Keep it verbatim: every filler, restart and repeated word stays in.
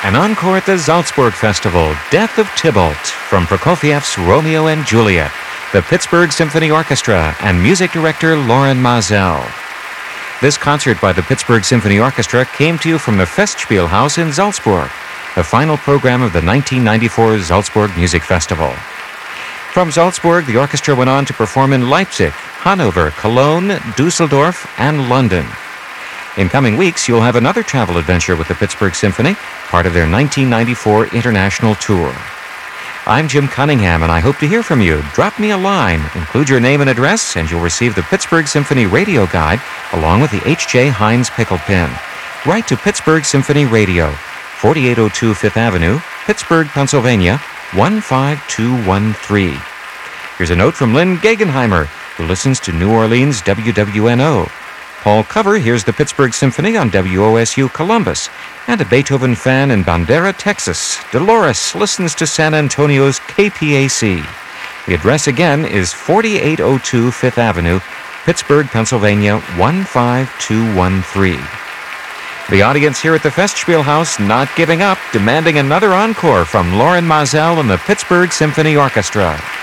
An encore at the Salzburg Festival, Death of Tybalt, from Prokofiev's Romeo and Juliet, the Pittsburgh Symphony Orchestra, and music director Loren Maazel. This concert by the Pittsburgh Symphony Orchestra came to you from the Festspielhaus in Salzburg, the final program of the nineteen ninety-four Salzburg Music Festival. From Salzburg, the orchestra went on to perform in Leipzig, Hanover, Cologne, Dusseldorf, and London. In coming weeks, you'll have another travel adventure with the Pittsburgh Symphony, part of their nineteen ninety-four international tour. I'm Jim Cunningham, and I hope to hear from you. Drop me a line, include your name and address, and you'll receive the Pittsburgh Symphony Radio Guide, along with the H J Heinz Pickle Pin. Write to Pittsburgh Symphony Radio, forty-eight oh two Fifth Avenue, Pittsburgh, Pennsylvania, one five two one three. Here's a note from Lynn Gegenheimer, who listens to New Orleans W W N O. Paul Cover hears the Pittsburgh Symphony on W O S U Columbus, and a Beethoven fan in Bandera, Texas, Dolores, listens to San Antonio's K P A C. The address again is forty-eight oh two Fifth Avenue, Pittsburgh, Pennsylvania, one five two one three. The audience here at the Festspielhaus not giving up, demanding another encore from Loren Maazel and the Pittsburgh Symphony Orchestra.